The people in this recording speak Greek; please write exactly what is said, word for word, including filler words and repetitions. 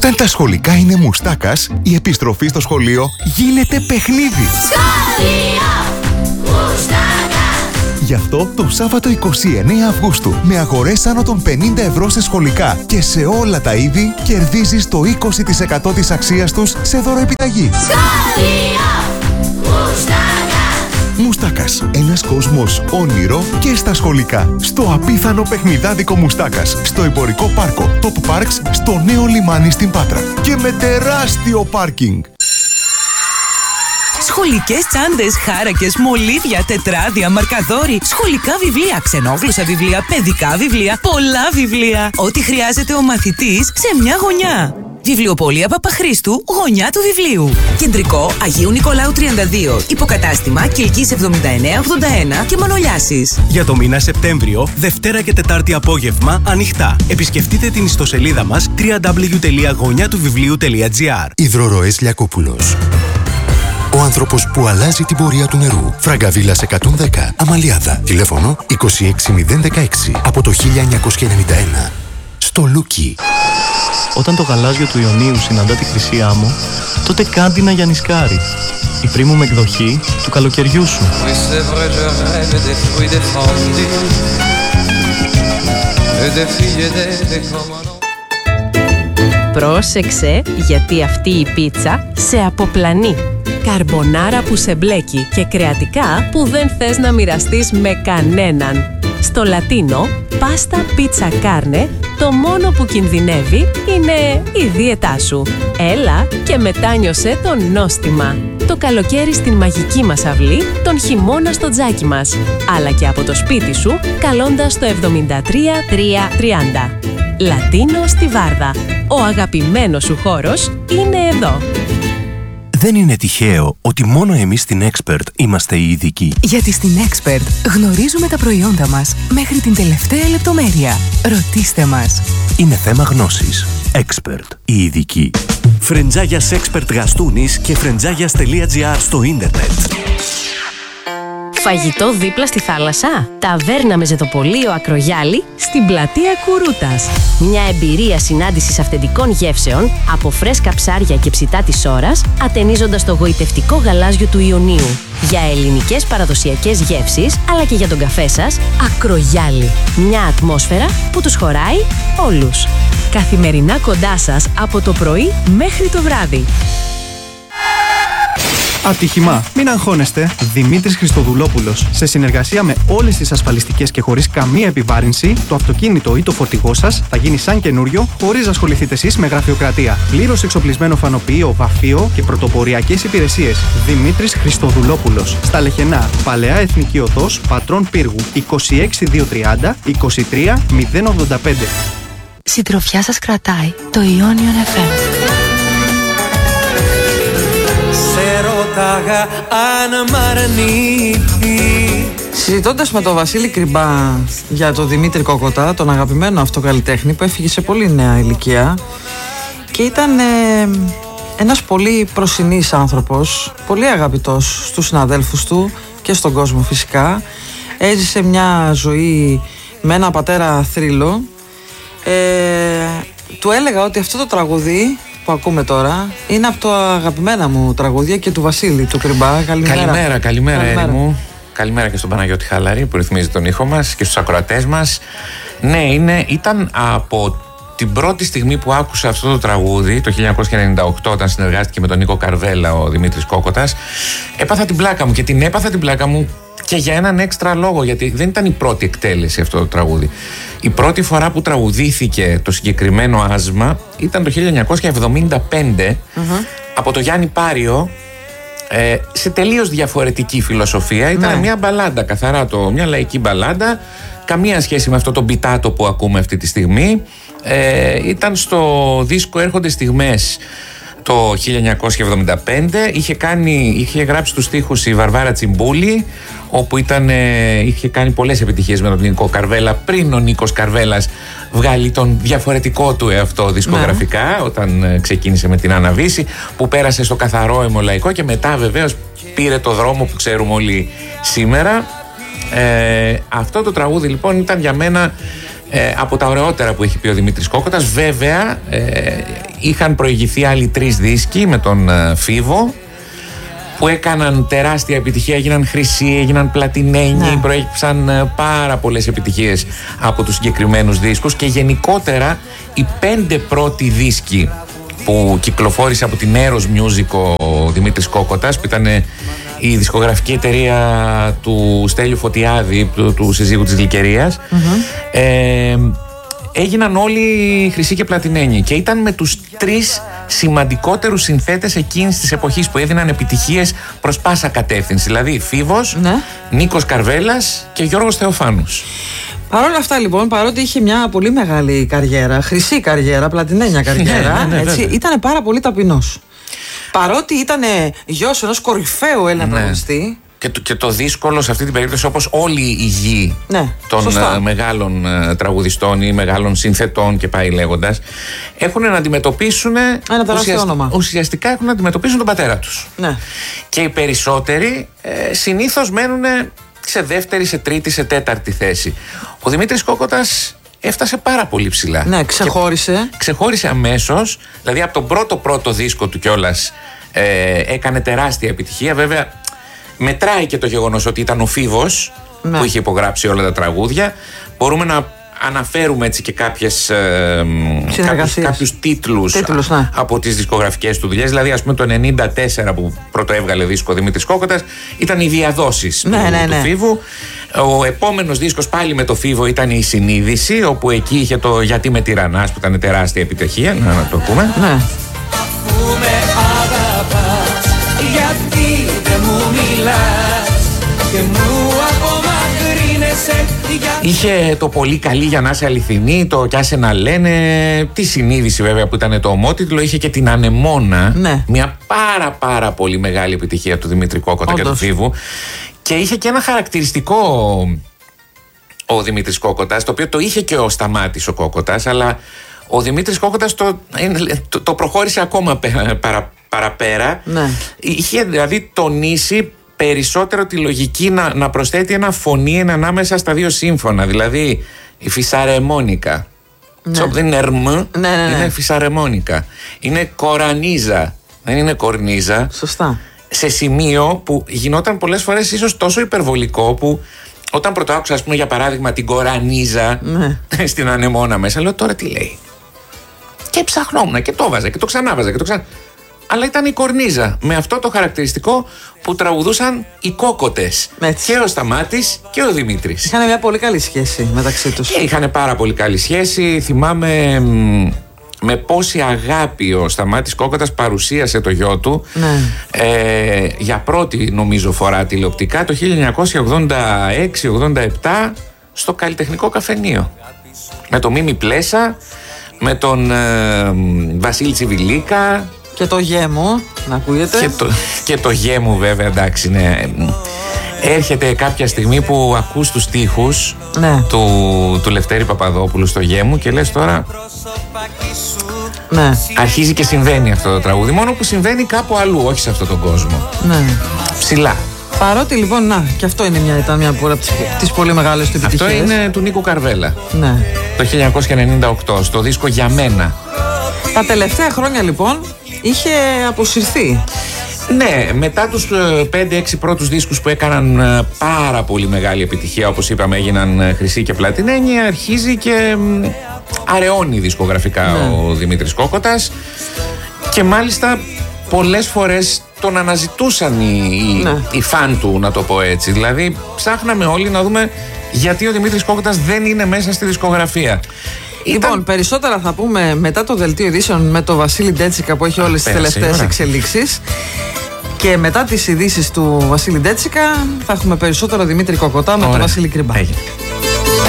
Όταν τα σχολικά είναι μουστάκας, η επιστροφή στο σχολείο γίνεται παιχνίδι. Σχολείο μουστάκα. Γι' αυτό το Σάββατο εικοστή ενάτη Αυγούστου, με αγορές άνω των πενήντα ευρώ σε σχολικά και σε όλα τα είδη, κερδίζεις το είκοσι τοις εκατό της αξίας τους σε δωροεπιταγή. Σχολείο μουστάκα. Μουστάκας. Ένας κόσμος όνειρο και στα σχολικά. Στο απίθανο παιχνιδάδικο Μουστάκας. Στο εμπορικό πάρκο Top Parks, στο νέο λιμάνι στην Πάτρα. Και με τεράστιο πάρκινγκ. Σχολικές τσάντες, χάρακες, μολύβια, τετράδια, μαρκαδόροι, σχολικά βιβλία, ξενόγλωσσα βιβλία, παιδικά βιβλία, πολλά βιβλία. Ό,τι χρειάζεται ο μαθητής σε μια γωνιά. Βιβλιοπωλεία Παπαχρήστου, γωνιά του βιβλίου. Κεντρικό Αγίου Νικολάου τριάντα δύο. Υποκατάστημα Κιλκής εβδομήντα εννέα ογδόντα ένα και Μανολιάσης. Για το μήνα Σεπτέμβριο, Δευτέρα και Τετάρτη απόγευμα ανοιχτά. Επισκεφτείτε την ιστοσελίδα μας double-u double-u double-u τελεία γωνιά του βιβλίου τελεία τζι άρ. Υδροροές Λιακόπουλος. Ο άνθρωπος που αλλάζει την πορεία του νερού. Φραγκαβίλας εκατόν δέκα, Αμαλιάδα. Τηλέφωνο είκοσι έξι μηδέν δεκαέξι από το χίλια εννιακόσια ενενήντα ένα. Στο Λούκι. Όταν το γαλάζιο του Ιωνίου συναντά τη χρυσή άμμο, τότε κάντινα για νησκάρι. Η premium εκδοχή του καλοκαιριού σου. Πρόσεξε, γιατί αυτή η πίτσα σε αποπλανεί. Καρμπονάρα που σε μπλέκει και κρεατικά που δεν θες να μοιραστείς με κανέναν. Στο Λατίνο, πάστα πίτσα κάρνε, το μόνο που κινδυνεύει είναι η δίαιτά σου. Έλα και μετάνιωσε το νόστιμα. Το καλοκαίρι στην μαγική μας αυλή, τον χειμώνα στο τζάκι μας. Αλλά και από το σπίτι σου, καλώντας το εβδομήντα τρία τριακόσια τριάντα. Λατίνο στη Βάρδα. Ο αγαπημένος σου χώρος είναι εδώ. Δεν είναι τυχαίο ότι μόνο εμείς στην Expert είμαστε οι ειδικοί. Γιατί στην Expert γνωρίζουμε τα προϊόντα μας μέχρι την τελευταία λεπτομέρεια. Ρωτήστε μας. Είναι θέμα γνώσης. Expert, οι ειδικοί. Φρεντζάγιας Expert Γαστούνης και φρεντζάγιας τελεία τζι άρ στο ίντερνετ. Φαγητό δίπλα στη θάλασσα. Ταβέρνα με ζετοπολείο Ακρογιάλη στην πλατεία Κουρούτας. Μια εμπειρία συνάντησης αυθεντικών γεύσεων από φρέσκα ψάρια και ψητά της ώρας, ατενίζοντας το γοητευτικό γαλάζιο του Ιωνίου. Για ελληνικές παραδοσιακές γεύσεις, αλλά και για τον καφέ σας, Ακρογιάλη. Μια ατμόσφαιρα που τους χωράει όλους. Καθημερινά κοντά σας από το πρωί μέχρι το βράδυ. Ατύχημα. Μην αγχώνεστε. Δημήτρης Χριστοδουλόπουλος. Σε συνεργασία με όλες τις ασφαλιστικές και χωρίς καμία επιβάρυνση, το αυτοκίνητο ή το φορτηγό σας θα γίνει σαν καινούριο, χωρίς να ασχοληθείτε εσείς με γραφειοκρατία. Πλήρως εξοπλισμένο φανοποιείο, βαφείο και πρωτοποριακές υπηρεσίες. Δημήτρης Χριστοδουλόπουλος. Στα Λεχενά, Παλαιά Εθνική Οδός, Πατρών Πύργου, είκοσι έξι χιλιάδες διακόσια τριάντα είκοσι τρία μηδέν ογδόντα πέντε. Συντροφιά σας κρατάει το Ionian εφ εμ. Συζητώντας με τον Βασίλη Κρυμπά για τον Δημήτρη Κόκοτα, τον αγαπημένο αυτό καλλιτέχνη που έφυγε σε πολύ νέα ηλικία και ήταν ε, ένας πολύ προσινής άνθρωπος, πολύ αγαπητός στους συναδέλφους του και στον κόσμο φυσικά. Έζησε μια ζωή με ένα πατέρα θρύλο. ε, Του έλεγα ότι αυτό το τραγούδι που ακούμε τώρα είναι από τα αγαπημένα μου τραγούδια και του Βασίλη του Κρυμπά. Καλημέρα. Καλημέρα, καλημέρα, καλημέρα. μου. Καλημέρα και στον Παναγιώτη Χαλαρή που ρυθμίζει τον ήχο μας και στους ακροατές μας. Ναι, είναι, ήταν από την πρώτη στιγμή που άκουσα αυτό το τραγούδι, το χίλια εννιακόσια ενενήντα οκτώ, όταν συνεργάστηκε με τον Νίκο Καρβέλα ο Δημήτρης Κόκοτας, έπαθα την πλάκα μου και την έπαθα την πλάκα μου και για έναν έξτρα λόγο, γιατί δεν ήταν η πρώτη εκτέλεση αυτό το τραγούδι. Η πρώτη φορά που τραγουδήθηκε το συγκεκριμένο άσμα ήταν το χίλια εννιακόσια εβδομήντα πέντε mm-hmm. από το Γιάννη Πάριο, ε, σε τελείως διαφορετική φιλοσοφία. Ήταν ναι. μια μπαλάντα, καθαρά το, μια λαϊκή μπαλάντα, καμία σχέση με αυτό το μπιτάτο που ακούμε αυτή τη στιγμή. Ε, ήταν στο δίσκο Έρχονται Στιγμές το χίλια εννιακόσια εβδομήντα πέντε. Είχε, κάνει, είχε γράψει τους στίχους η Βαρβάρα Τσιμπούλη, όπου ήταν, ε, είχε κάνει πολλές επιτυχίες με τον Νίκο Καρβέλα πριν ο Νίκος Καρβέλας βγάλει τον διαφορετικό του εαυτό δισκογραφικά, ναι. όταν ε, ξεκίνησε με την Αναβίση, που πέρασε στο καθαρό αιμολαϊκό και μετά βεβαίως πήρε το δρόμο που ξέρουμε όλοι σήμερα. Ε, αυτό το τραγούδι λοιπόν ήταν για μένα ε, από τα ωραιότερα που έχει πει ο Δημήτρης Κόκοτας. Βέβαια ε, είχαν προηγηθεί άλλοι τρεις δίσκοι με τον Φίβο που έκαναν τεράστια επιτυχία, έγιναν χρυσοί, έγιναν πλατινένοι, ναι. προέκυψαν πάρα πολλές επιτυχίες από τους συγκεκριμένους δίσκους και γενικότερα οι πέντε πρώτοι δίσκοι που κυκλοφόρησε από την Eros Music ο Δημήτρης Κόκοτας, που ήταν η δισκογραφική εταιρεία του Στέλιου Φωτιάδη, του, του συζύγου της Γλυκερίας, mm-hmm. ε, έγιναν όλοι χρυσοί και πλατινένοι και ήταν με τους τρεις σημαντικότερους συνθέτες εκείνης της εποχής που έδιναν επιτυχίες προς πάσα κατεύθυνση, δηλαδή Φίβος, ναι. Νίκος Καρβέλας και Γιώργος Θεοφάνους. Παρ' όλα αυτά λοιπόν, παρότι είχε μια πολύ μεγάλη καριέρα, χρυσή καριέρα, πλατινένια καριέρα, ναι, ναι, ναι, ήταν πάρα πολύ ταπεινός. Παρότι ήταν γιος ενός κορυφαίου Έλληνα ναι. τραγουδιστή. Και το, και το δύσκολο σε αυτή την περίπτωση, όπως όλοι οι γη ναι, των uh, μεγάλων uh, τραγουδιστών ή μεγάλων συνθετών και πάει λέγοντας, έχουν να αντιμετωπίσουν ένα τεράστιο όνομα. Ουσιαστικά έχουν να αντιμετωπίσουν τον πατέρα τους. Ναι. Και οι περισσότεροι ε, συνήθως μένουν σε δεύτερη, σε τρίτη, σε τέταρτη θέση. Ο Δημήτρης Κόκοτας έφτασε πάρα πολύ ψηλά. Ναι, ξεχώρισε. Και ξεχώρισε αμέσως, δηλαδή από τον πρώτο πρώτο δίσκο του κιόλας ε, έκανε τεράστια επιτυχία. Βέβαια, μετράει και το γεγονός ότι ήταν ο Φίβος ναι. που είχε υπογράψει όλα τα τραγούδια. Μπορούμε να αναφέρουμε έτσι και κάποιες, ε, κάποιους, κάποιους τίτλους, τίτλους ναι. από τις δισκογραφικές του δουλειές. Δηλαδή, ας πούμε, το ενενήντα τέσσερα που πρώτο έβγαλε δίσκο ο Δημήτρης Κόκοτας ήταν οι διαδόσεις ναι, του, ναι, ναι. του Φίβου. Ο επόμενος δίσκος πάλι με το Φίβο ήταν η Συνείδηση, όπου εκεί είχε το Γιατί με τυραννάς που ήταν τεράστια επιτυχία. Να, να το πούμε. Ναι. Γιατί δεν μου μιλάς και μου απομακρύνεσαι. Είχε το Πολύ καλή για να είσαι αληθινή, το Κι άσε να λένε, τη Συνείδηση βέβαια που ήταν το ομότιτλο. Είχε και την Ανεμόνα, ναι. μια πάρα πάρα πολύ μεγάλη επιτυχία του Δημήτρη Κόκοτα και του Φίβου. Και είχε και ένα χαρακτηριστικό ο Δημήτρης Κόκοτας, το οποίο το είχε και ο Σταμάτης ο Κόκοτας, αλλά ο Δημήτρης Κόκοτας το, το, το προχώρησε ακόμα παρα, παραπέρα. Ναι. Είχε δηλαδή τονίσει περισσότερο τη λογική να, να προσθέτει ένα φωνή ανάμεσα στα δύο σύμφωνα. Δηλαδή η φυσαρεμόνικα. Ναι. Δεν είναι ερμ, ναι, ναι, ναι. είναι φυσαρεμόνικα. Είναι κορανίζα, δεν είναι κορνίζα. Σωστά. Σε σημείο που γινόταν πολλές φορές ίσως τόσο υπερβολικό που όταν πρώτο άκουσα, ας πούμε, για παράδειγμα την κορανίζα ναι. στην Ανεμόνα μέσα, λέω τώρα τι λέει. Και ψαχνόμουν και το βάζα και το ξανάβαζα και το ξανά. Αλλά ήταν η κορνίζα με αυτό το χαρακτηριστικό που τραγουδούσαν οι Κόκοτες. Έτσι. Και ο Σταμάτης και ο Δημήτρης. Είχαν μια πολύ καλή σχέση μεταξύ τους. Και είχαν πάρα πολύ καλή σχέση. Θυμάμαι μ, με πόση αγάπη ο Σταμάτης Κόκοτας παρουσίασε το γιο του ναι. ε, για πρώτη νομίζω φορά τηλεοπτικά το χίλια εννιακόσια ογδόντα έξι ογδόντα επτά στο Καλλιτεχνικό Καφενείο. Με το Μίμη Πλέσα, με τον ε, Βασίλη Τσιβιλίκα. Και το γέμο, να ακούγεται. Και το, και το γέμο βέβαια, εντάξει, ναι. Έρχεται κάποια στιγμή που ακούς τους στίχους ναι. του, του Λευτέρη Παπαδόπουλου στο γέμο και λες τώρα ναι. αρχίζει και συμβαίνει αυτό το τραγούδι, μόνο που συμβαίνει κάπου αλλού, όχι σε αυτόν τον κόσμο. Ναι. Ψηλά. Παρότι λοιπόν, να, και αυτό είναι μια, ήταν μια από τις, τις πολύ μεγάλες του επιτυχίες. Αυτό είναι του Νίκου Καρβέλα. Ναι. Το χίλια εννιακόσια ενενήντα οκτώ, στο δίσκο Για Μένα. Τα τελευταία χρόνια λοιπόν είχε αποσυρθεί. Ναι, μετά τους πέντε έξι πρώτους δίσκους που έκαναν ε, πάρα πολύ μεγάλη επιτυχία, όπως είπαμε έγιναν ε, χρυσοί και πλατινένοι, αρχίζει και ε, αραιώνει δισκογραφικά ναι. ο Δημήτρης Κόκοτας και μάλιστα πολλές φορές τον αναζητούσαν οι, ναι. οι φαν του, να το πω έτσι. Δηλαδή ψάχναμε όλοι να δούμε γιατί ο Δημήτρης Κόκοτας δεν είναι μέσα στη δισκογραφία. Λοιπόν, Ήταν... περισσότερα θα πούμε μετά το δελτίο ειδήσεων με τον Βασίλη Ντέτσικα που έχει όλες τις τελευταίες εξελίξεις. Και μετά τις ειδήσεις του Βασίλη Ντέτσικα θα έχουμε περισσότερο Δημήτρη Κοκοτά με τον Βασίλη Κριμπά. Έγινε.